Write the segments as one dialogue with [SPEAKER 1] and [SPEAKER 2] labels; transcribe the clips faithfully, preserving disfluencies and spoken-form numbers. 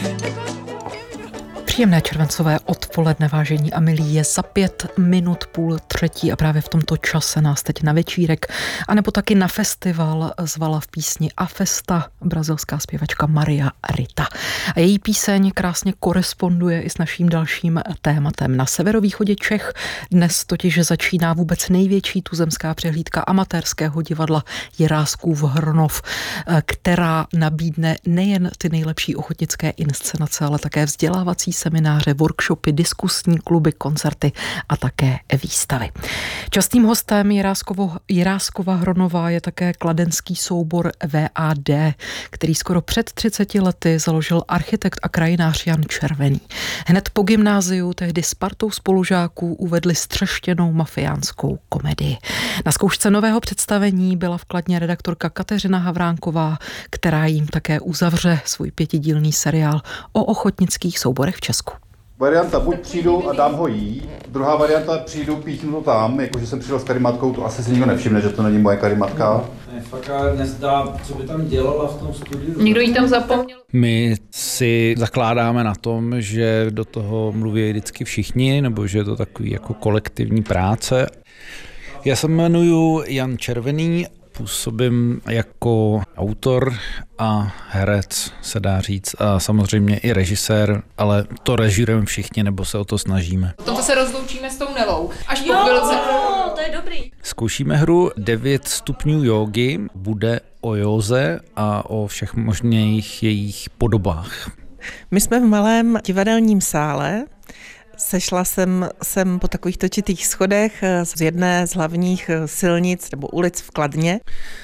[SPEAKER 1] Příjemné červencové odpoledne, vážení a milí, je za pět minut půl třetí a právě v tomto čase nás teď na večírek anebo taky na festival zvala v písni A Festa brazilská zpěvačka Maria Rita. A její píseň krásně koresponduje i s naším dalším tématem. Na severovýchodě Čech dnes totiž začíná vůbec největší tuzemská přehlídka amatérského divadla Jiráskův Hronov, která nabídne nejen ty nejlepší ochotnické inscenace, ale také vzdělávací semináře, workshopy, diskusní kluby, koncerty a také výstavy. Častým hostem Jiráskovo, Jiráskova Hronova je také kladenský soubor V A D, který skoro před třiceti lety založil architekt a krajinář Jan Červený. Hned po gymnáziu tehdy s partou spolužáků uvedli střeštěnou mafiánskou komedii. Na zkoušce nového představení byla v Kladně redaktorka Kateřina Havránková, která jim také uzavře svůj pětidílný seriál o ochotnických souborech v Česku.
[SPEAKER 2] Varianta buď přijdu a dám ho jí, druhá varianta přijdu, píchnu to tam, jakože jsem přišel s karimatkou, to asi si nikdo nevšimne, že to není moje karimatka.
[SPEAKER 3] Ne, fakt nezdá, co by tam dělala v tom studiu.
[SPEAKER 4] Někdo jí tam zapomněl.
[SPEAKER 5] My si zakládáme na tom, že do toho mluví vždycky všichni, nebo že je to takový jako kolektivní práce. Já se jmenuji Jan Červený, působím jako autor a herec, se dá říct, a samozřejmě i režisér, ale to režírujeme všichni, nebo se o to snažíme.
[SPEAKER 4] V tomto se rozloučíme s tou Nelou. Až po
[SPEAKER 6] jo,
[SPEAKER 4] chvilce.
[SPEAKER 6] Jo, to je dobrý.
[SPEAKER 5] Zkoušíme hru devět stupňů jógy, bude o józe a o všech možných jejich podobách.
[SPEAKER 7] My jsme v malém divadelním sále. Sešla jsem sem po takových točitých schodech z jedné z hlavních silnic nebo ulic v Kladně.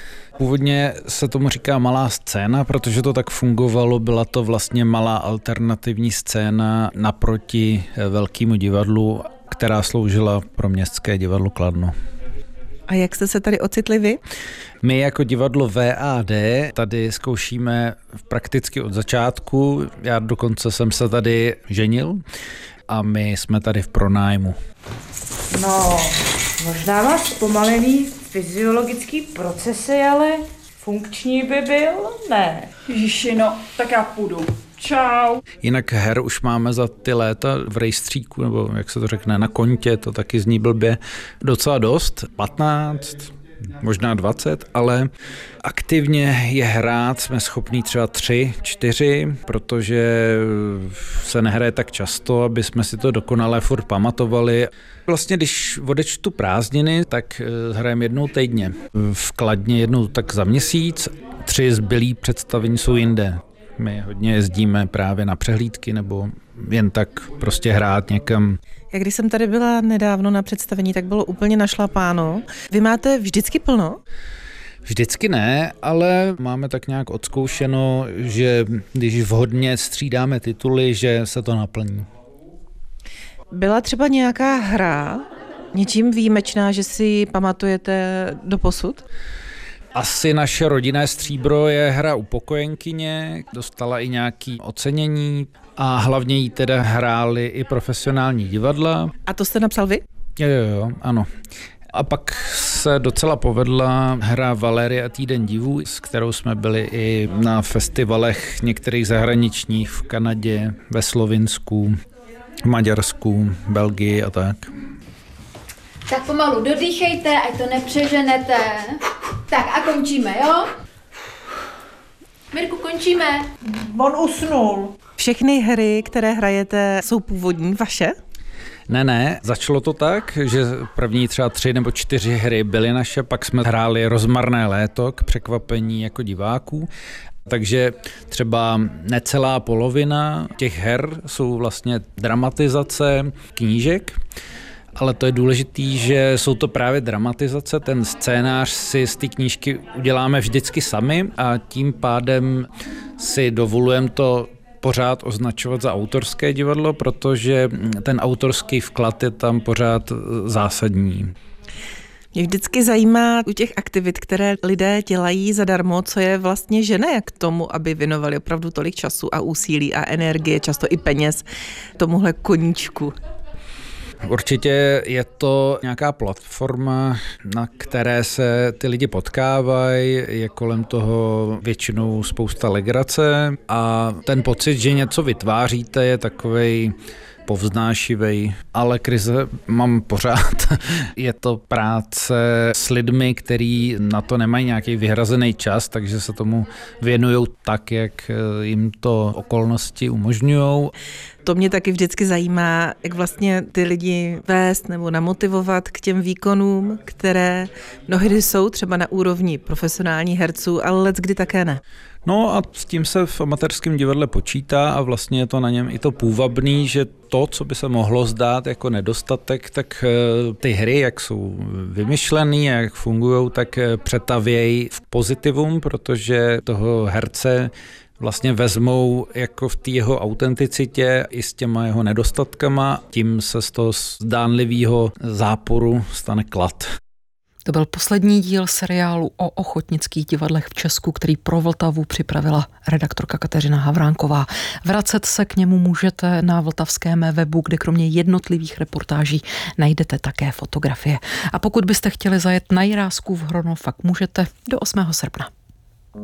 [SPEAKER 5] Původně se tomu říká malá scéna, protože to tak fungovalo, byla to vlastně malá alternativní scéna naproti velkému divadlu, která sloužila pro městské divadlo Kladno.
[SPEAKER 7] A jak jste se tady ocitli vy?
[SPEAKER 5] My jako divadlo V A D tady zkoušíme prakticky od začátku, já dokonce jsem se tady ženil a my jsme tady v pronájmu.
[SPEAKER 6] No, možná má zpomalený fyziologický procesy, ale funkční by byl, ne?
[SPEAKER 8] Ježiši, no, tak já půjdu. Čau.
[SPEAKER 5] Jinak her už máme za ty léta v rejstříku, nebo jak se to řekne, na kontě, to taky zní blbě, docela dost, patnáct, možná dvacet, ale aktivně je hrát jsme schopní třeba tři, čtyři, protože se nehraje tak často, aby jsme si to dokonale furt pamatovali. Vlastně, když odečtu prázdniny, tak hrajeme jednou týdně. V Kladně jednou tak za měsíc, tři zbylý představení jsou jinde. My hodně jezdíme právě na přehlídky nebo jen tak prostě hrát někam.
[SPEAKER 7] Já když jsem tady byla nedávno na představení, tak bylo úplně našlapáno. Vy máte vždycky plno?
[SPEAKER 5] Vždycky ne, ale máme tak nějak odzkoušeno, že když vhodně střídáme tituly, že se to naplní.
[SPEAKER 7] Byla třeba nějaká hra, něčím výjimečná, že si ji pamatujete doposud?
[SPEAKER 5] Asi naše rodinné stříbro je hra Upokojenkyně, dostala i nějaké ocenění a hlavně jí teda hráli i profesionální divadla.
[SPEAKER 7] A to jste napsal vy?
[SPEAKER 5] Jo, jo, jo, ano. A pak se docela povedla hra Valérie a týden divů, s kterou jsme byli i na festivalech některých zahraničních v Kanadě, ve Slovinsku, v Maďarsku, Belgii a tak.
[SPEAKER 9] Tak pomalu dodýchejte, ať to nepřeženete. Tak a končíme, jo? Mirku, končíme.
[SPEAKER 6] On usnul.
[SPEAKER 7] Všechny hry, které hrajete, jsou původní vaše?
[SPEAKER 5] Ne, ne, začalo to tak, že první třeba tři nebo čtyři hry byly naše, pak jsme hráli Rozmarné léto k překvapení jako diváků. Takže třeba necelá polovina těch her jsou vlastně dramatizace knížek, ale to je důležitý, že jsou to právě dramatizace, ten scénář si z té knížky uděláme vždycky sami a tím pádem si dovolujeme to pořád označovat za autorské divadlo, protože ten autorský vklad je tam pořád zásadní.
[SPEAKER 7] Mě vždycky zajímá u těch aktivit, které lidé dělají zadarmo, co je vlastně žene k tomu, aby věnovali opravdu tolik času a úsilí a energie, často i peněz tomuhle koníčku.
[SPEAKER 5] Určitě je to nějaká platforma, na které se ty lidi potkávají, je kolem toho většinou spousta legrace a ten pocit, že něco vytváříte, je takovej povznášivej, ale krize mám pořád. Je to práce s lidmi, kteří na to nemají nějaký vyhrazený čas, takže se tomu věnují tak, jak jim to okolnosti umožňují.
[SPEAKER 7] To mě taky vždycky zajímá, jak vlastně ty lidi vést nebo namotivovat k těm výkonům, které mnohdy jsou třeba na úrovni profesionálních herců, ale leckdy také ne.
[SPEAKER 5] No a s tím se v amatérském divadle počítá a vlastně je to na něm i to půvabný, že to, co by se mohlo zdát jako nedostatek, tak ty hry, jak jsou vymyšlený, jak fungují, tak přetavějí v pozitivum, protože toho herce vlastně vezmou jako v té jeho autenticitě i s těma jeho nedostatkama, tím se z toho zdánlivého záporu stane klad.
[SPEAKER 1] To byl poslední díl seriálu o ochotnických divadlech v Česku, který pro Vltavu připravila redaktorka Kateřina Havránková. Vracet se k němu můžete na vltavském webu, kde kromě jednotlivých reportáží najdete také fotografie. A pokud byste chtěli zajet na Jirásku v Hronov, fakt můžete do osmého srpna.